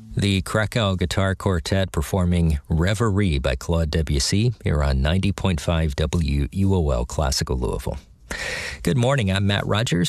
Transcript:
The Krakow Guitar Quartet performing Reverie by Claude Debussy here on 90.5 WUOL Classical Louisville. Good morning, I'm Matt Rogers.